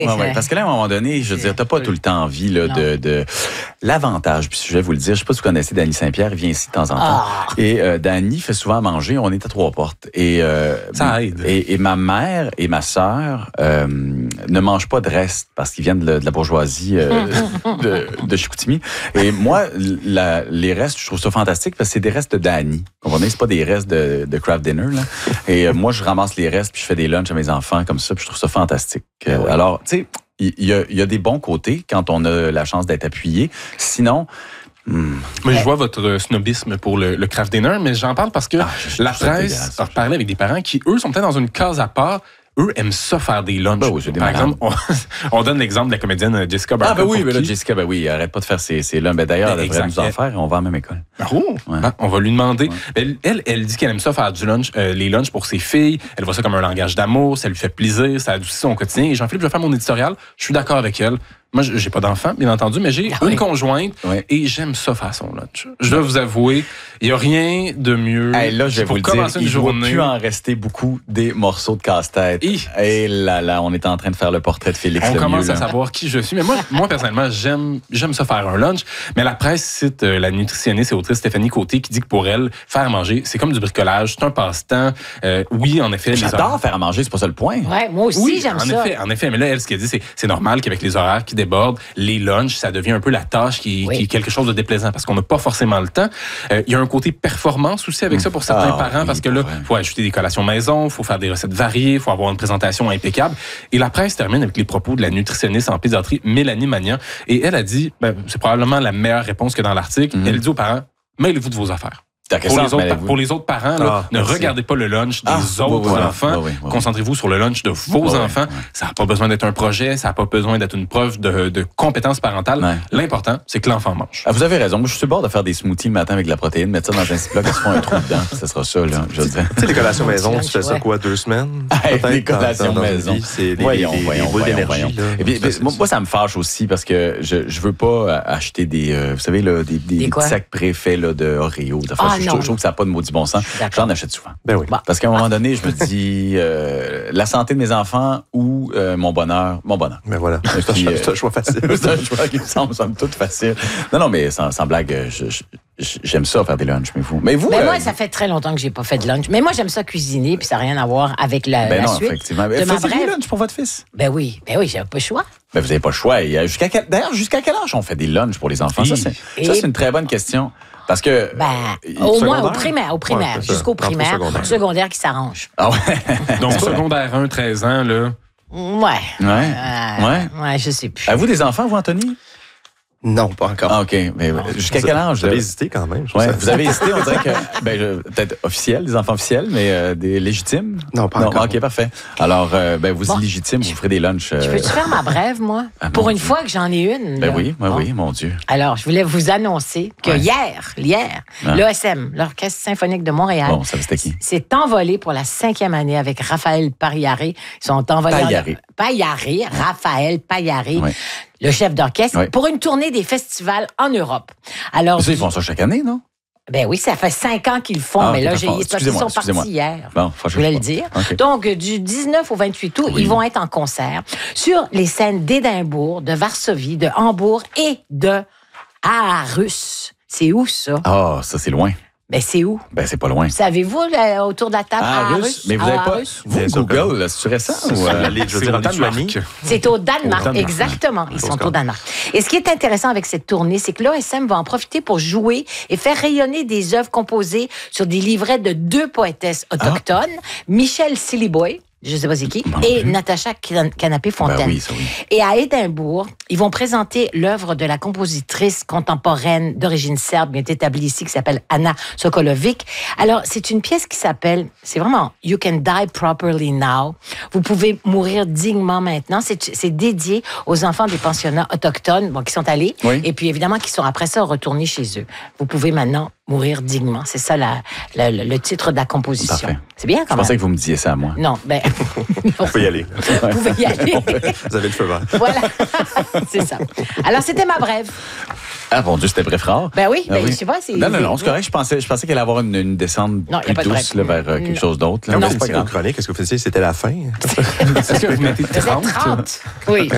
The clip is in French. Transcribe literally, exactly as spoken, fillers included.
Ouais, ouais, parce que là, à un moment donné, je veux dire, t'as pas tout le temps envie là, de, de... L'avantage, puis je vais vous le dire, je sais pas si vous connaissez Danny Saint-Pierre, il vient ici de temps en temps. Ah. Et euh, Danny fait souvent à manger, on est à Trois-Portes. Et, euh, Ça aide. Et, et ma mère et ma sœur euh, ne mangent pas de restes parce qu'ils viennent de, de la bourgeoisie euh, de, de Chicoutimi. Et moi, la, les restes, je trouve ça fantastique parce que c'est des restes de Danny. Vous comprenez? C'est pas des restes de, de craft dinner. Là. Et euh, moi, je ramasse les restes puis je fais des lunchs à mes enfants comme ça puis je trouve ça fantastique. Euh, oui. Alors, tu sais, il y, y, y a des bons côtés quand on a la chance d'être appuyé. Sinon... Hmm. Mais je vois votre snobisme pour le, le craft dinner, mais j'en parle parce que Ah, je- la je trouve ça presse dégueulasse. a reparlé avec des parents qui, eux, sont peut-être dans une case à part. Eux aiment ça faire des lunchs. Ben oui, c'est des Par malades. exemple, on, on donne l'exemple de la comédienne Jessica Ah Barker. ben oui, pour ben là, qui- Jessica, ben oui, arrête pas de faire ces, ces là. Ben d'ailleurs, Ben, elle devrait exact. nous en faire et on va à la même école. Oh, Ouais. ben, on va lui demander. Ouais. Ben, elle, elle dit qu'elle aime ça faire du lunch, euh, les lunchs pour ses filles. Elle voit ça comme un langage d'amour, ça lui fait plaisir, ça adoucit son quotidien. Et Jean-Philippe, je vais faire mon éditorial. Je suis d'accord avec elle. Moi, j'ai pas d'enfant, bien entendu, mais j'ai Ah une oui. conjointe Oui. et j'aime ça faire son lunch. Je dois vous avouer, il n'y a rien de mieux Hey, là, je vais pour vous le dire, commencer une il ne doit journée. plus en rester beaucoup des morceaux de casse-tête. Hi. Et là, là, on est en train de faire le portrait de Félix On le commence mieux, à là. savoir qui je suis. Mais moi, moi personnellement, j'aime, j'aime ça faire un lunch. Mais la presse cite euh, la nutritionniste et autrice Stéphanie Côté qui dit que pour elle, faire à manger, c'est comme du bricolage, c'est un passe-temps. Euh, oui, en effet. les J'adore horaires- faire à manger, c'est pas ça le point. Ouais, moi aussi, Oui, j'aime en ça. effet, en effet. Mais là, elle, ce qu'elle dit, c'est c'est normal qu'avec les horaires qui débordent, les lunchs, ça devient un peu la tâche qui, Oui. qui est quelque chose de déplaisant parce qu'on n'a pas forcément le temps. Euh, Il y a un côté performance aussi avec ça pour certains Ah, parents oui, parce que pour là, vrai. il faut ajouter des collations maison, il faut faire des recettes variées, il faut avoir une présentation impeccable. Et la presse termine avec les propos de la nutritionniste en pédiatrie, Mélanie Magnan. Et elle a dit, ben, c'est probablement la meilleure réponse que dans l'article. Mhm. Elle dit aux parents, mêlez-vous de vos affaires. T'as quel Pour les, sens, autres, mêlez-vous? pour les autres parents, là, Ah, ne merci. regardez pas le lunch des Ah, autres oui, oui, enfants. oui, oui, oui. Concentrez-vous sur le lunch de vos Oui, oui, enfants. oui. Ça n'a pas besoin d'être un projet, ça n'a pas besoin d'être une preuve de, de compétence parentale. Ouais. L'important, c'est que l'enfant mange. Ah, vous avez raison. Moi, je suis sur le bord de faire des smoothies le matin avec de la protéine, mettre ça dans un Ziploc, ils se font un trou dedans. Ça sera ça, là. Je veux dire. Tu sais, les collations maison, lunch, tu fais ça ouais. quoi, deux semaines? Hey, Peut-être les dans- collations dans- dans une maison. vie, c'est les, Voyons, les, les, voyons, les boules voyons, d'énergie. voyons. là. Et puis, C'est- moi, moi, ça me fâche aussi parce que je, je veux pas euh, acheter des, euh, vous savez, là, des, des, Des quoi? petits sacs préfaits là, de Oreo. d'affaires. Ah, je, non. trouve- je trouve que ça n'a pas de maudit bon sens. D'accord. J'en achète souvent. Ben oui. Parce qu'à un moment donné, je me dis, euh, la santé de mes enfants ou euh, mon bonheur, mon bonheur. Ben voilà. C'est un Puis, choix- euh, c'est un choix facile. C'est un choix qui me semble, somme toute facile. Non, non, mais sans, sans blague, euh, je- je- je- j'aime ça faire des lunchs, mais vous. Mais vous, Mais euh, moi, ça fait très longtemps que j'ai pas fait de lunch. Mais moi, j'aime ça cuisiner, puis ça n'a rien à voir avec la, ben la non, suite. effectivement. de ma Faites-vous des brève. lunchs pour votre fils? Ben oui, ben oui, j'avais pas le choix. Ben, vous n'avez pas le choix. Et, euh, jusqu'à quel, d'ailleurs, jusqu'à quel âge on fait des lunchs pour les enfants? Ça, c'est, Et- ça, c'est une très bonne question. Parce que. Ben, euh, au secondaire? moins au primaire, au primaire, Ouais, c'est ça. jusqu'au Entre primaire, secondaire. secondaire qui s'arrange. Ah ouais. Donc, secondaire un, treize ans, là. Ouais. Ouais. Euh, Ouais. ouais, je sais plus. Avez-vous des enfants, vous, Anthony? Non, pas encore. Ah, OK. Mais jusqu'à quel âge? Vous avez là? hésité quand même. je Ouais, trouve ça- vous avez hésité, on dirait que, ben, je- peut-être officiels, des enfants officiels, mais euh, des légitimes? Non, pas encore. OK, parfait. Alors, euh, ben, vous Bon. illégitimes, vous ferez des lunchs. euh, Je peux-tu faire ma brève, moi? Ah, Pour mon une Dieu. fois que j'en ai une. Ben là. oui, ben Bon. oui, mon Dieu. Alors, je voulais vous annoncer que Ouais. hier, hier, Ah. l'E S M, l'Orchestre symphonique de Montréal, Bon, ça, c'était qui? s'est envolé pour la cinquième année avec Raphaël Paillaré. Ils sont envolés. en- Paillaré. Paillaré, Raphaël Paillaré, Ouais. le chef d'orchestre, Ouais. pour une tournée des festivals en Europe. Alors, Ça, ils font ça chaque année, non? ben oui, ça fait cinq ans qu'ils le font, Ah, mais ok, là, j'ai, pardon. c'est parce qu'ils Excusez-moi, sont excusez-moi. partis hier. Bon, Je voulais le dire. OK. Donc, euh, du dix-neuf au vingt-huit août, Oui. ils vont être en concert sur les scènes d'Édimbourg, de Varsovie, de Hambourg et de Aarhus. C'est où, ça? Ah, ça, c'est loin. Ben, c'est où? Ben, c'est pas loin. Savez-vous, là, autour de la table, Ah, Aarhus? russe. Mais vous avez pas. Aarhus? Vous, Bien sûr que Google, là, c'est récent ou. euh, Aller, je veux C'est dire, au en Lituanie. Danemark. C'est au Danemark, Au Danemark. exactement. Ils Grosse sont au corde. Danemark. Et ce qui est intéressant avec cette tournée, c'est que l'O S M va en profiter pour jouer et faire rayonner des œuvres composées sur des livrets de deux poétesses autochtones, Michel Sillyboy, je ne sais pas c'est qui, Moi non et plus. Natacha Canapé-Fontaine. Ben oui, ça oui. Et à Édimbourg, ils vont présenter l'œuvre de la compositrice contemporaine d'origine serbe, bien établie ici, qui s'appelle Anna Sokolovic. Alors, c'est une pièce qui s'appelle, c'est vraiment You Can Die Properly Now. Vous pouvez mourir dignement maintenant. C'est, c'est dédié aux enfants des pensionnats autochtones, bon, qui sont allés, Oui. et puis évidemment qui sont après ça retournés chez eux. Vous pouvez maintenant mourir dignement. C'est ça la, la- le, le titre de la composition. Parfait. C'est bien Je quand même. pensais que vous me disiez ça à moi. Non, ben, Vous pouvez y aller. vous pouvez y aller. Vous avez le feu vert. Voilà, c'est ça. Alors, c'était ma brève. Ah, mon Dieu, c'était bref rare. Ben oui, Ah ben, oui. je sais pas. C'est, Non, non, non, c'est correct. Je pensais, je pensais qu'elle allait avoir une, une descente Non, y a plus pas de douce vrai. là, vers euh, quelque Non. chose d'autre. là. Quand Mais vous c'est pas étiez aux grave. chroniques, est-ce que vous faisiez c'était la fin? Est-ce que vous mettez Vous êtes trente? trente. Oui.